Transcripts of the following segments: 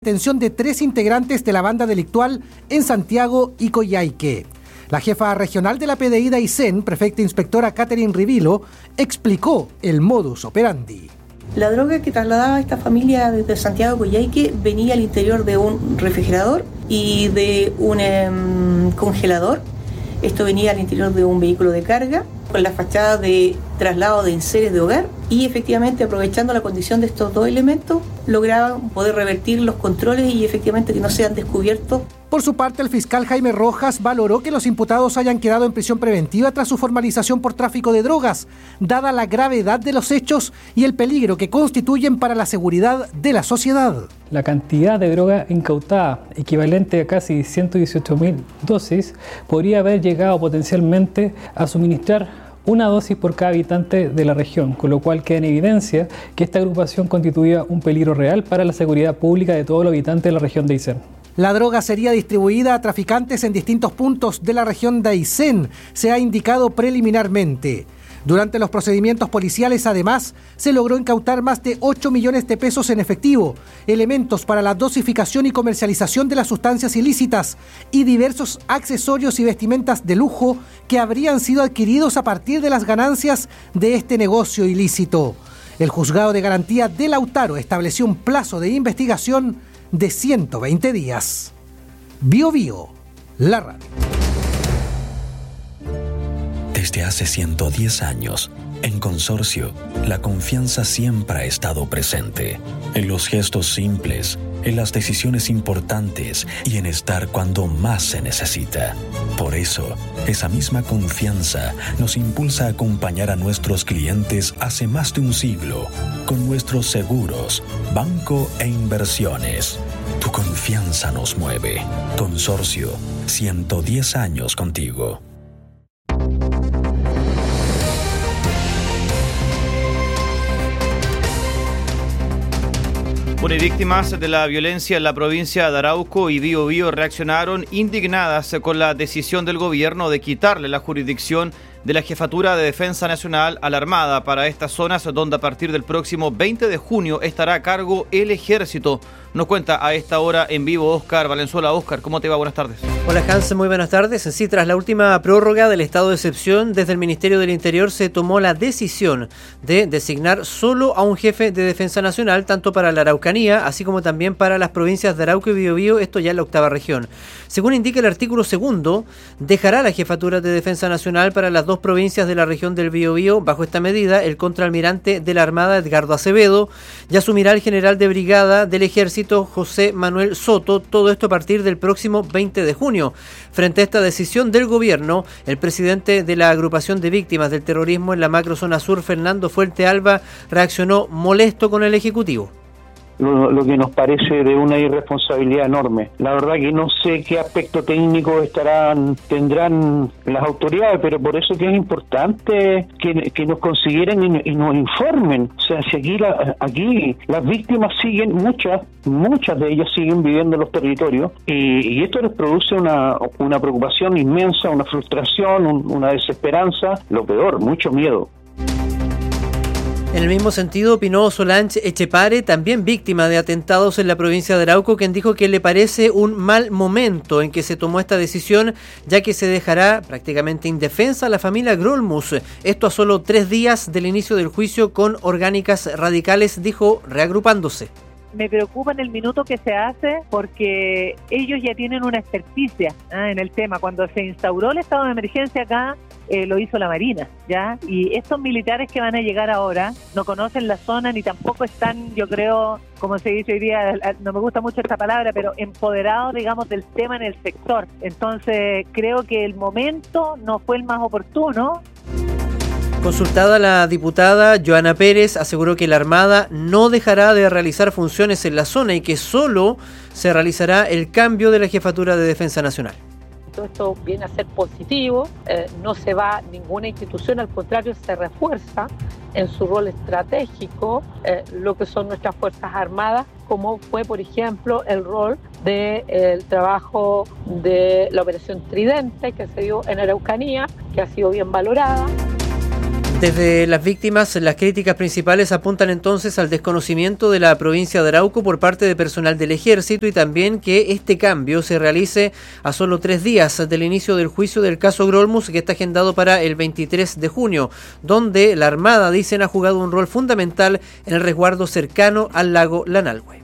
Detención de 3 integrantes de la banda delictual en Santiago y Coyhaique. La jefa regional de la PDI de Aysén, prefecta inspectora Catherine Rivilo, explicó el modus operandi. La droga que trasladaba esta familia desde Santiago a Coyhaique venía al interior de un refrigerador y de un congelador. Esto venía al interior de un vehículo de carga con la fachada de traslado de enseres de hogar y efectivamente, aprovechando la condición de estos dos elementos, lograban poder revertir los controles y efectivamente que no sean descubiertos. Por su parte, el fiscal Jaime Rojas valoró que los imputados hayan quedado en prisión preventiva tras su formalización por tráfico de drogas, dada la gravedad de los hechos y el peligro que constituyen para la seguridad de la sociedad. La cantidad de droga incautada, equivalente a casi 118.000 dosis, podría haber llegado potencialmente a suministrar una dosis por cada habitante de la región, con lo cual queda en evidencia que esta agrupación constituía un peligro real para la seguridad pública de todos los habitantes de la región de Aysén. La droga sería distribuida a traficantes en distintos puntos de la región de Aysén, se ha indicado preliminarmente. Durante los procedimientos policiales, además, se logró incautar más de 8 millones de pesos en efectivo, elementos para la dosificación y comercialización de las sustancias ilícitas y diversos accesorios y vestimentas de lujo que habrían sido adquiridos a partir de las ganancias de este negocio ilícito. El Juzgado de Garantía de Lautaro estableció un plazo de investigación de 120 días. Bio Bio, la radio. Desde hace 110 años, en Consorcio, la confianza siempre ha estado presente. En los gestos simples, en las decisiones importantes y en estar cuando más se necesita. Por eso, esa misma confianza nos impulsa a acompañar a nuestros clientes hace más de un siglo con nuestros seguros, banco e inversiones. Tu confianza nos mueve. Consorcio, 110 años contigo. Bueno, y víctimas de la violencia en la provincia de Arauco y Biobío reaccionaron indignadas con la decisión del gobierno de quitarle la jurisdicción de la Jefatura de Defensa Nacional a la Armada para estas zonas donde a partir del próximo 20 de junio estará a cargo el Ejército. Nos cuenta a esta hora en vivo Óscar Valenzuela. Óscar, ¿cómo te va? Buenas tardes. Hola Hans, muy buenas tardes. Sí, tras la última prórroga del estado de excepción, desde el Ministerio del Interior se tomó la decisión de designar solo a un jefe de Defensa Nacional, tanto para la Araucanía, así como también para las provincias de Arauco y Biobío, esto ya en la octava región. Según indica el artículo 2, dejará la Jefatura de Defensa Nacional para las dos provincias de la región del Biobío. Bajo esta medida, el contraalmirante de la Armada, Edgardo Acevedo, ya asumirá el general de brigada del Ejército, José Manuel Soto, todo esto a partir del próximo 20 de junio. Frente a esta decisión del gobierno, el presidente de la agrupación de víctimas del terrorismo en la macrozona sur, Fernando Fuente Alba, reaccionó molesto con el Ejecutivo. Lo que nos parece de una irresponsabilidad enorme. La verdad que no sé qué aspecto técnico tendrán las autoridades, pero por eso que es importante que nos consideren y nos informen. O sea, si aquí las víctimas siguen, muchas de ellas siguen viviendo en los territorios y esto les produce una preocupación inmensa, una frustración, una desesperanza, lo peor, mucho miedo. En el mismo sentido, opinó Solange Echepare, también víctima de atentados en la provincia de Arauco, quien dijo que le parece un mal momento en que se tomó esta decisión, ya que se dejará prácticamente indefensa a la familia Grolmus. Esto a solo 3 días del inicio del juicio con orgánicas radicales, dijo, reagrupándose. Me preocupa en el minuto que se hace porque ellos ya tienen una experticia en el tema. Cuando se instauró el estado de emergencia acá, lo hizo la Marina, ¿ya? Y estos militares que van a llegar ahora no conocen la zona ni tampoco están, yo creo, como se dice hoy día, no me gusta mucho esta palabra, pero empoderados, digamos, del tema en el sector. Entonces, creo que el momento no fue el más oportuno. Consultada, la diputada Joana Pérez aseguró que la Armada no dejará de realizar funciones en la zona y que solo se realizará el cambio de la Jefatura de Defensa Nacional. Todo esto viene a ser positivo, no se va ninguna institución, al contrario se refuerza en su rol estratégico lo que son nuestras Fuerzas Armadas, como fue por ejemplo el rol del trabajo de la Operación Tridente que se dio en Araucanía, que ha sido bien valorada. Desde las víctimas, las críticas principales apuntan entonces al desconocimiento de la provincia de Arauco por parte de personal del Ejército y también que este cambio se realice a solo 3 días del inicio del juicio del caso Grolmus, que está agendado para el 23 de junio, donde la Armada, dicen, ha jugado un rol fundamental en el resguardo cercano al lago Lanalhue.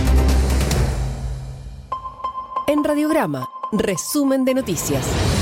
En Radiograma, resumen de noticias.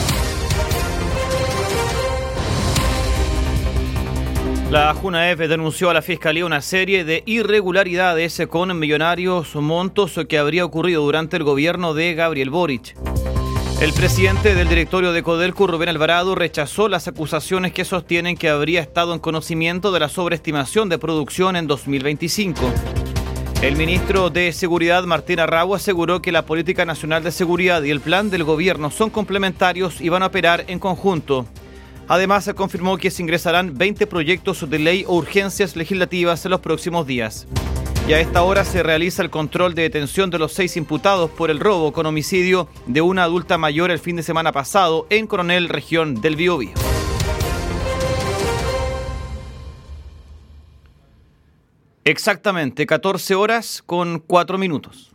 La Junaef denunció a la Fiscalía una serie de irregularidades con millonarios montos que habría ocurrido durante el gobierno de Gabriel Boric. El presidente del directorio de Codelco, Rubén Alvarado, rechazó las acusaciones que sostienen que habría estado en conocimiento de la sobreestimación de producción en 2025. El ministro de Seguridad, Martín Arrau, aseguró que la Política Nacional de Seguridad y el plan del gobierno son complementarios y van a operar en conjunto. Además, se confirmó que se ingresarán 20 proyectos de ley o urgencias legislativas en los próximos días. Y a esta hora se realiza el control de detención de los 6 imputados por el robo con homicidio de una adulta mayor el fin de semana pasado en Coronel, región del Biobío. Exactamente 14 horas con 4 minutos.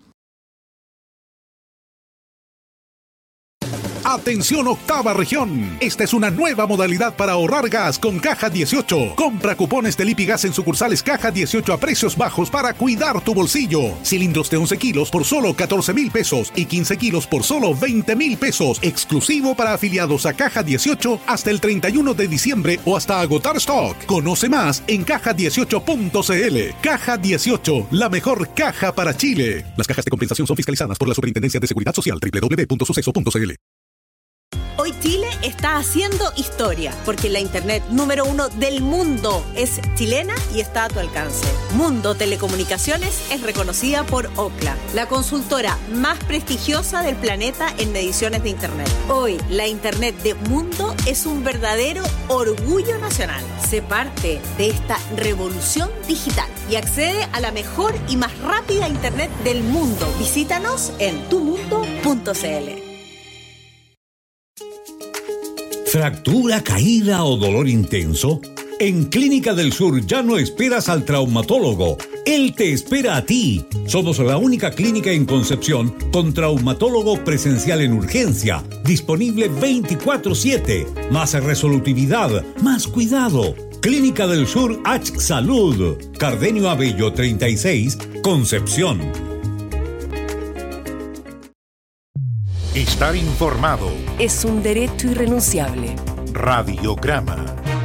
Atención octava región. Esta es una nueva modalidad para ahorrar gas con Caja 18. Compra cupones de Lipigas en sucursales Caja 18 a precios bajos para cuidar tu bolsillo. Cilindros de 11 kilos por solo 14,000 pesos y 15 kilos por solo 20,000 pesos. Exclusivo para afiliados a Caja 18 hasta el 31 de diciembre o hasta agotar stock. Conoce más en caja18.cl. Caja 18, la mejor caja para Chile. Las cajas de compensación son fiscalizadas por la Superintendencia de Seguridad Social. www.suceso.cl. Hoy Chile está haciendo historia, porque la internet número 1 del mundo es chilena y está a tu alcance. Mundo Telecomunicaciones es reconocida por Ookla, la consultora más prestigiosa del planeta en mediciones de internet. Hoy, la internet de Mundo es un verdadero orgullo nacional. Sé parte de esta revolución digital y accede a la mejor y más rápida internet del mundo. Visítanos en tumundo.cl. ¿Fractura, caída o dolor intenso? En Clínica del Sur ya no esperas al traumatólogo. Él te espera a ti. Somos la única clínica en Concepción con traumatólogo presencial en urgencia, disponible 24/7. Más resolutividad, más cuidado. Clínica del Sur H Salud. Cardenio Abello 36, Concepción. Estar informado es un derecho irrenunciable. Radiograma.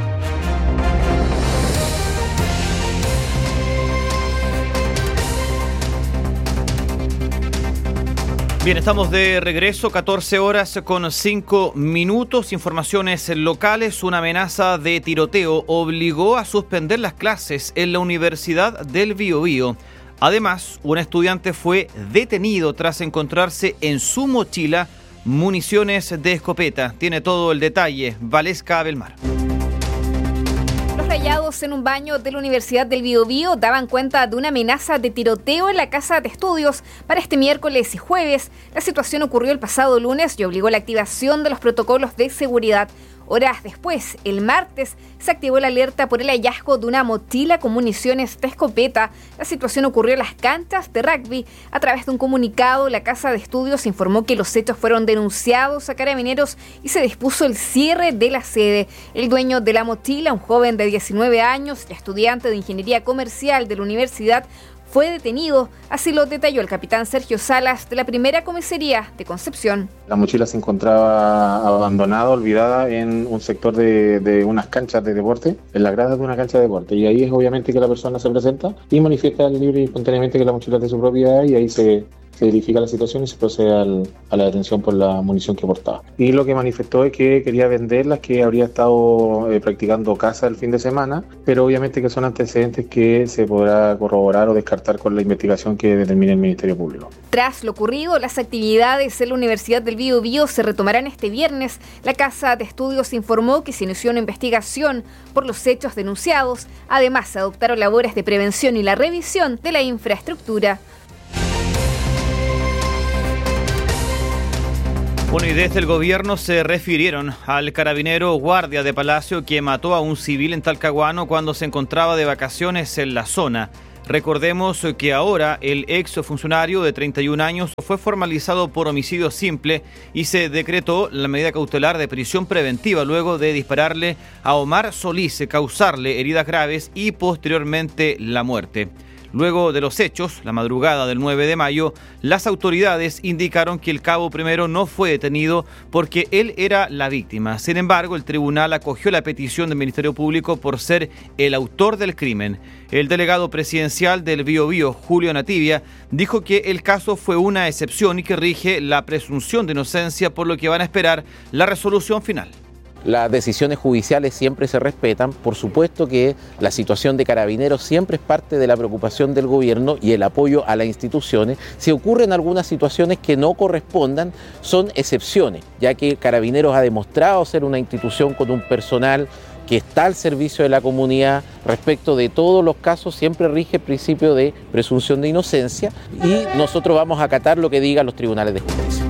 Bien, estamos de regreso, 14 horas con 5 minutos. Informaciones locales. Una amenaza de tiroteo obligó a suspender las clases en la Universidad del Biobío. Además, un estudiante fue detenido tras encontrarse en su mochila municiones de escopeta. Tiene todo el detalle Valesca Belmar. Los hallados en un baño de la Universidad del Biobío daban cuenta de una amenaza de tiroteo en la casa de estudios para este miércoles y jueves. La situación ocurrió el pasado lunes y obligó la activación de los protocolos de seguridad. Horas después, el martes, se activó la alerta por el hallazgo de una mochila con municiones de escopeta. La situación ocurrió en las canchas de rugby. A través de un comunicado, la Casa de Estudios informó que los hechos fueron denunciados a Carabineros y se dispuso el cierre de la sede. El dueño de la mochila, un joven de 19 años y estudiante de Ingeniería Comercial de la universidad, fue detenido, así lo detalló el capitán Sergio Salas de la primera comisaría de Concepción. La mochila se encontraba abandonada, olvidada en un sector de unas canchas de deporte, en la grada de una cancha de deporte, y ahí es obviamente que la persona se presenta y manifiesta libre y espontáneamente que la mochila es de su propiedad, y ahí se verifica la situación y se procede a la detención por la munición que portaba. Y lo que manifestó es que quería venderlas, que habría estado practicando caza el fin de semana, pero obviamente que son antecedentes que se podrá corroborar o descartar con la investigación que determine el Ministerio Público. Tras lo ocurrido, las actividades en la Universidad del Biobío se retomarán este viernes. La Casa de Estudios informó que se inició una investigación por los hechos denunciados. Además, se adoptaron labores de prevención y la revisión de la infraestructura. Bueno, y desde el gobierno se refirieron al carabinero guardia de Palacio que mató a un civil en Talcahuano cuando se encontraba de vacaciones en la zona. Recordemos que ahora el ex funcionario de 31 años fue formalizado por homicidio simple y se decretó la medida cautelar de prisión preventiva luego de dispararle a Omar Solís, causarle heridas graves y posteriormente la muerte. Luego de los hechos, la madrugada del 9 de mayo, las autoridades indicaron que el cabo primero no fue detenido porque él era la víctima. Sin embargo, el tribunal acogió la petición del Ministerio Público por ser el autor del crimen. El delegado presidencial del Biobío, Julio Nativia, dijo que el caso fue una excepción y que rige la presunción de inocencia, por lo que van a esperar la resolución final. Las decisiones judiciales siempre se respetan. Por supuesto que la situación de Carabineros siempre es parte de la preocupación del gobierno y el apoyo a las instituciones. Si ocurren algunas situaciones que no correspondan, son excepciones, ya que Carabineros ha demostrado ser una institución con un personal que está al servicio de la comunidad. Respecto de todos los casos siempre rige el principio de presunción de inocencia y nosotros vamos a acatar lo que digan los tribunales de justicia.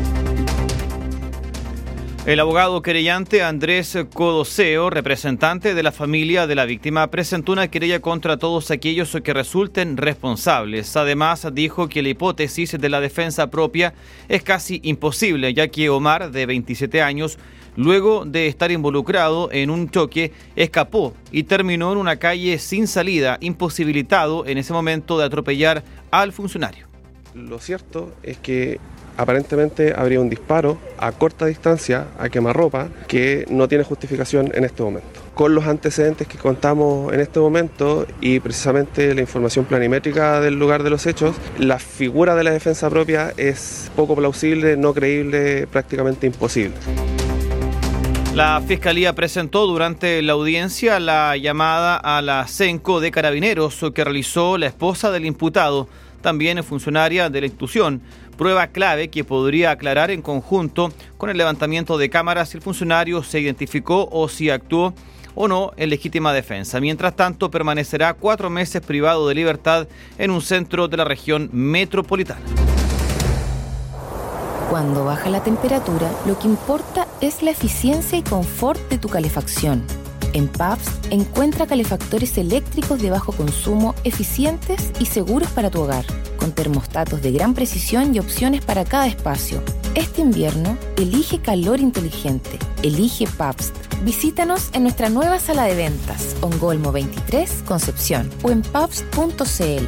El abogado querellante Andrés Codoseo, representante de la familia de la víctima, presentó una querella contra todos aquellos que resulten responsables. Además, dijo que la hipótesis de la defensa propia es casi imposible, ya que Omar, de 27 años, luego de estar involucrado en un choque, escapó y terminó en una calle sin salida, imposibilitado en ese momento de atropellar al funcionario. Lo cierto es que aparentemente habría un disparo a corta distancia, a quemarropa, que no tiene justificación en este momento. Con los antecedentes que contamos en este momento y precisamente la información planimétrica del lugar de los hechos, la figura de la defensa propia es poco plausible, no creíble, prácticamente imposible. La Fiscalía presentó durante la audiencia la llamada a la CENCO de Carabineros que realizó la esposa del imputado, también funcionaria de la institución, prueba clave que podría aclarar en conjunto con el levantamiento de cámaras si el funcionario se identificó o si actuó o no en legítima defensa. Mientras tanto, permanecerá 4 meses privado de libertad en un centro de la región metropolitana. Cuando baja la temperatura, lo que importa es la eficiencia y confort de tu calefacción. En Pabst encuentra calefactores eléctricos de bajo consumo, eficientes y seguros para tu hogar, con termostatos de gran precisión y opciones para cada espacio. Este invierno, elige calor inteligente. Elige Pabst. Visítanos en nuestra nueva sala de ventas, Ongolmo 23, Concepción, o en pabst.cl.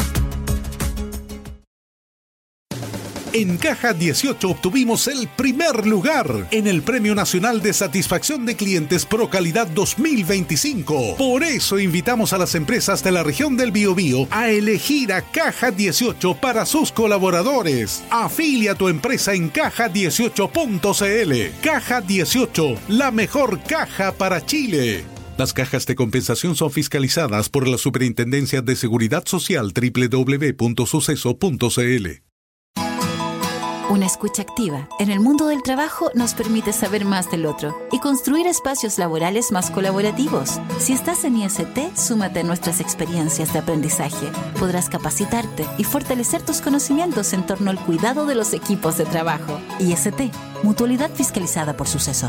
En Caja 18 obtuvimos el primer lugar en el Premio Nacional de Satisfacción de Clientes Pro Calidad 2025. Por eso invitamos a las empresas de la región del Biobío a elegir a Caja 18 para sus colaboradores. Afilia a tu empresa en caja18.cl. Caja 18, la mejor caja para Chile. Las cajas de compensación son fiscalizadas por la Superintendencia de Seguridad Social www.suceso.cl. Una escucha activa en el mundo del trabajo nos permite saber más del otro y construir espacios laborales más colaborativos. Si estás en IST, súmate a nuestras experiencias de aprendizaje. Podrás capacitarte y fortalecer tus conocimientos en torno al cuidado de los equipos de trabajo. IST, mutualidad fiscalizada por Suceso.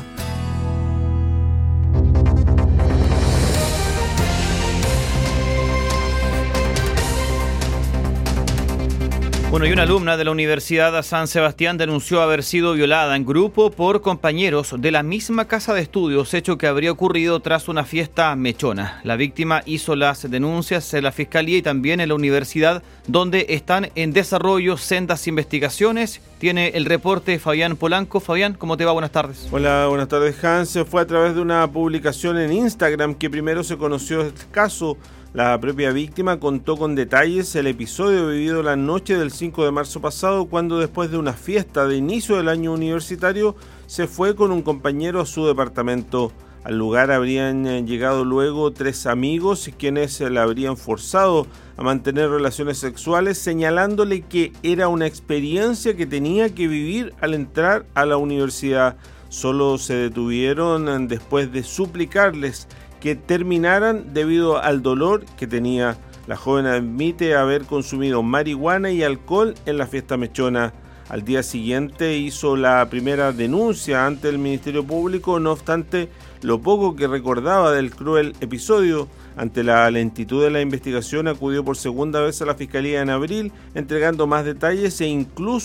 Bueno, y una alumna de la Universidad San Sebastián denunció haber sido violada en grupo por compañeros de la misma casa de estudios, hecho que habría ocurrido tras una fiesta mechona. La víctima hizo las denuncias en la Fiscalía y también en la universidad, donde están en desarrollo sendas investigaciones. Tiene el reporte Fabián Polanco. Fabián, ¿cómo te va? Buenas tardes. Hola, buenas tardes, Hans. Fue a través de una publicación en Instagram que primero se conoció este caso. La propia víctima contó con detalles el episodio vivido la noche del 5 de marzo pasado, cuando después de una fiesta de inicio del año universitario se fue con un compañero a su departamento. Al lugar habrían llegado luego 3 amigos quienes la habrían forzado a mantener relaciones sexuales, señalándole que era una experiencia que tenía que vivir al entrar a la universidad. Solo se detuvieron después de suplicarles que terminaran debido al dolor que tenía. La joven admite haber consumido marihuana y alcohol en la fiesta mechona. Al día siguiente hizo la primera denuncia ante el Ministerio Público, no obstante, lo poco que recordaba del cruel episodio. Ante la lentitud de la investigación, acudió por segunda vez a la Fiscalía en abril, entregando más detalles e incluso